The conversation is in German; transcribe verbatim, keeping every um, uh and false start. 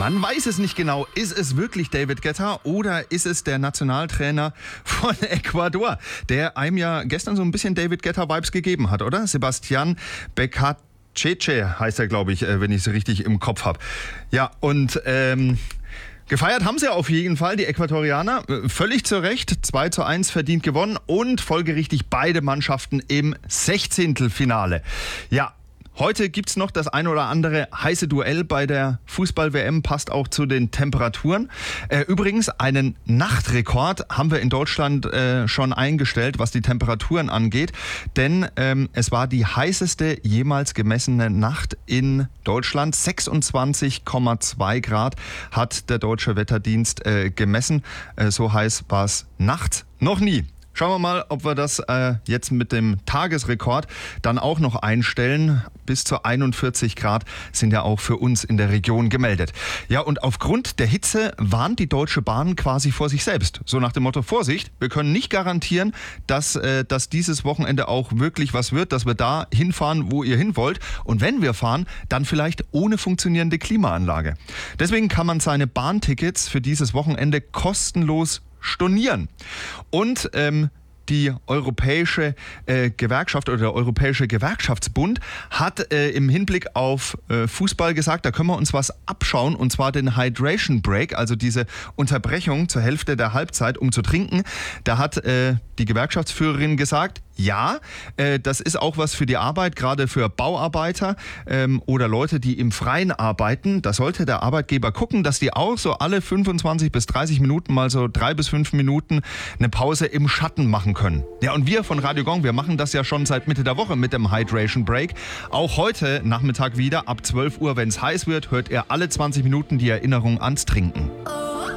Man weiß es nicht genau. Ist es wirklich David Guetta oder ist es der Nationaltrainer von Ecuador, der einem ja gestern so ein bisschen David Guetta-Vibes gegeben hat, oder? Sebastian Beccaceche heißt er, glaube ich, wenn ich es richtig im Kopf habe. Ja, und ähm, gefeiert haben sie auf jeden Fall, die Äquatorianer. Völlig zu Recht, zwei zu eins verdient gewonnen und folgerichtig beide Mannschaften im Sechzehntelfinale. Ja, heute gibt's noch das ein oder andere heiße Duell bei der Fußball-W M, passt auch zu den Temperaturen. Äh, übrigens, einen Nachtrekord haben wir in Deutschland äh, schon eingestellt, was die Temperaturen angeht. Denn ähm, es war die heißeste jemals gemessene Nacht in Deutschland. sechsundzwanzig Komma zwei Grad hat der Deutsche Wetterdienst äh, gemessen. Äh, so heiß war es nachts noch nie. Schauen wir mal, ob wir das äh, jetzt mit dem Tagesrekord dann auch noch einstellen. Bis zu einundvierzig Grad sind ja auch für uns in der Region gemeldet. Ja, und aufgrund der Hitze warnt die Deutsche Bahn quasi vor sich selbst. So nach dem Motto, Vorsicht, wir können nicht garantieren, dass, äh, dass dieses Wochenende auch wirklich was wird, dass wir da hinfahren, wo ihr hin wollt. Und wenn wir fahren, dann vielleicht ohne funktionierende Klimaanlage. Deswegen kann man seine Bahntickets für dieses Wochenende kostenlos stornieren. Und ähm, die Europäische äh, Gewerkschaft oder der Europäische Gewerkschaftsbund hat äh, im Hinblick auf äh, Fußball gesagt, da können wir uns was abschauen, und zwar den Hydration Break, also diese Unterbrechung zur Hälfte der Halbzeit, um zu trinken. Da hat äh, die Gewerkschaftsführerin gesagt, ja, äh, das ist auch was für die Arbeit, gerade für Bauarbeiter ähm, oder Leute, die im Freien arbeiten. Da sollte der Arbeitgeber gucken, dass die auch so alle fünfundzwanzig bis dreißig Minuten mal so drei bis fünf Minuten eine Pause im Schatten machen können. Ja, und wir von Radio Gong, wir machen das ja schon seit Mitte der Woche mit dem Hydration Break. Auch heute Nachmittag wieder ab zwölf Uhr, wenn es heiß wird, hört ihr alle zwanzig Minuten die Erinnerung ans Trinken.